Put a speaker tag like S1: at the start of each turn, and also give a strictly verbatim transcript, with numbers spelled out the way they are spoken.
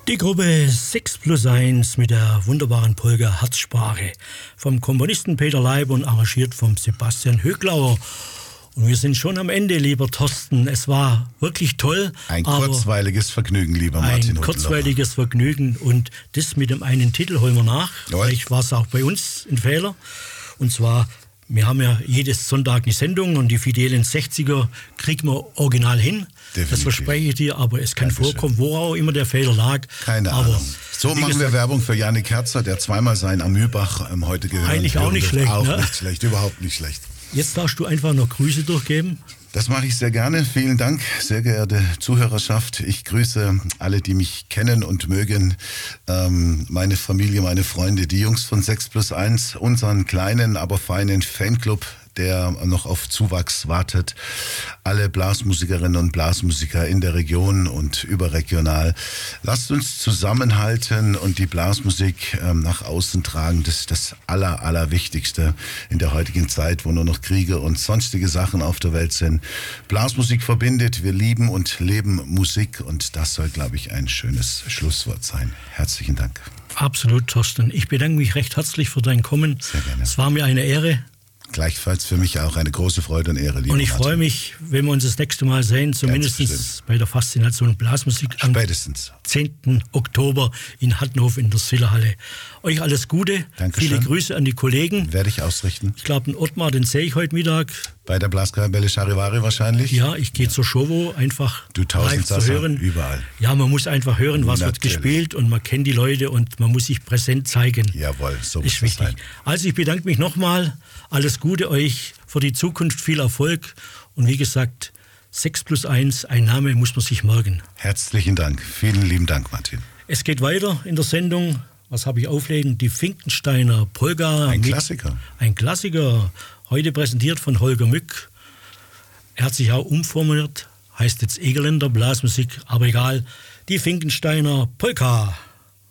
S1: Die Gruppe sechs plus eins mit der wunderbaren Polka Herzsprache vom Komponisten Peter Leib und arrangiert vom Sebastian Höglauer. Und wir sind schon am Ende, lieber Thorsten. Es war wirklich toll.
S2: Ein kurzweiliges Vergnügen, lieber Martin.
S1: Ein kurzweiliges Vergnügen. Und das mit dem einen Titel holen wir nach.
S2: Jawohl.
S1: Vielleicht war es auch bei uns ein Fehler. Und zwar, wir haben ja jedes Sonntag eine Sendung und die fidelen sechziger kriegen wir original hin.
S2: Definitiv.
S1: Das verspreche ich dir, aber es kann
S2: Dankeschön.
S1: vorkommen, wo auch immer der Fehler lag.
S2: Keine
S1: aber
S2: Ahnung. So machen
S1: gesagt,
S2: wir Werbung für Jannik Herzer, der zweimal sein Amübach ähm, heute gehört.
S1: Eigentlich auch nicht schlecht,
S2: Auch
S1: ne?
S2: nicht schlecht, überhaupt nicht schlecht.
S1: Jetzt darfst du einfach noch Grüße durchgeben.
S2: Das mache ich sehr gerne. Vielen Dank, sehr geehrte Zuhörerschaft. Ich grüße alle, die mich kennen und mögen. Ähm, meine Familie, meine Freunde, die Jungs von sechs plus eins, unseren kleinen, aber feinen Fanclub, der noch auf Zuwachs wartet. Alle Blasmusikerinnen und Blasmusiker in der Region und überregional. Lasst uns zusammenhalten und die Blasmusik ähm, nach außen tragen. Das ist das Aller, Allerwichtigste in der heutigen Zeit, wo nur noch Kriege und sonstige Sachen auf der Welt sind. Blasmusik verbindet. Wir lieben und leben Musik und das soll, glaube ich, ein schönes Schlusswort sein. Herzlichen Dank.
S1: Absolut, Thorsten. Ich bedanke mich recht herzlich für dein Kommen.
S2: Sehr gerne.
S1: Es war mir eine Ehre.
S2: Gleichfalls für mich auch eine große Freude und Ehre, lieber
S1: Und ich
S2: Martin.
S1: freue mich, wenn wir uns das nächste Mal sehen, zumindest
S2: bestimmt.
S1: bei der Faszination Blasmusik am
S2: Spätestens.
S1: zehnten Oktober in Hattenhof in der Sillerhalle. Euch alles Gute,
S2: Dankeschön.
S1: viele Grüße an die Kollegen.
S2: Werde ich ausrichten.
S1: Ich glaube, den Ottmar, den sehe ich heute Mittag.
S2: Bei der Blaskapelle Charivari wahrscheinlich.
S1: Ja, ich gehe zur Show, einfach
S2: Du
S1: live zu
S2: Tausendsasser,
S1: hören.
S2: überall.
S1: Ja, man muss einfach hören, was wird
S2: Natürlich.
S1: gespielt und man kennt die Leute und man muss sich präsent zeigen.
S2: Jawohl, so muss
S1: Ist
S2: es
S1: wichtig.
S2: sein.
S1: Also ich bedanke mich nochmal. Alles Gute euch für die Zukunft, viel Erfolg. Und wie gesagt, sechs plus eins, ein Name muss man sich merken.
S2: Herzlichen Dank. Vielen lieben Dank, Martin.
S1: Es geht weiter in der Sendung. Was habe ich auflegen? Die Finkensteiner Polka.
S2: Ein
S1: mit-
S2: Klassiker.
S1: Ein Klassiker. Heute präsentiert von Holger Mück. Er hat sich auch umformuliert. Heißt jetzt Egerländer Blasmusik. Aber egal. Die Finkensteiner Polka.